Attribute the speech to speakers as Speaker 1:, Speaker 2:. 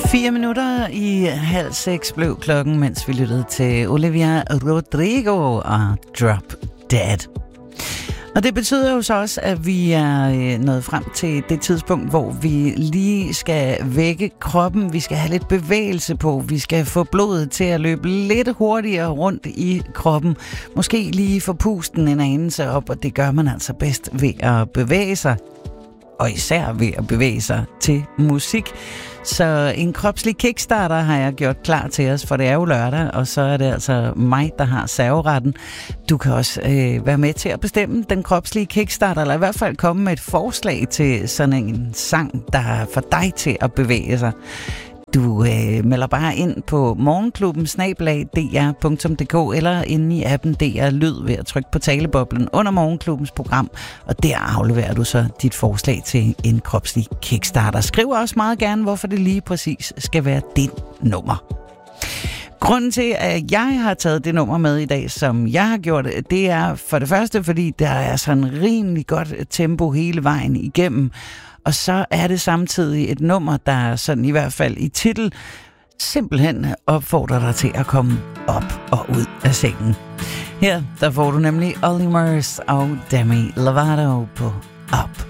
Speaker 1: 4 minutter i 5:30 blev klokken, mens vi lyttede til Olivia Rodrigo og Drop Dead. Og det betyder jo så også, at vi er nået frem til det tidspunkt, hvor vi lige skal vække kroppen. Vi skal have lidt bevægelse på. Vi skal få blodet til at løbe lidt hurtigere rundt i kroppen. Måske lige få pusten en anelse op, og det gør man altså bedst ved at bevæge sig. Og især ved at bevæge sig til musik. Så en kropslig kickstarter har jeg gjort klar til os, for det er jo lørdag, og så er det altså mig, der har serveretten. Du kan også være med til at bestemme den kropslige kickstarter, eller i hvert fald komme med et forslag til sådan en sang, der får dig til at bevæge sig. Du melder bare ind på morgenklubben@dr.dk eller inde i appen DR Lyd ved at trykke på taleboblen under Morgenklubbens program, og der afleverer du så dit forslag til en kropslig kickstarter. Skriv også meget gerne, hvorfor det lige præcis skal være dit nummer. Grunden til, at jeg har taget det nummer med i dag, som jeg har gjort, det er for det første, fordi der er sådan rimelig godt tempo hele vejen igennem. Og så er det samtidig et nummer, der sådan i hvert fald i titel simpelthen opfordrer dig til at komme op og ud af sengen. Her der får du nemlig Olly Murs og Demi Lovato på Up.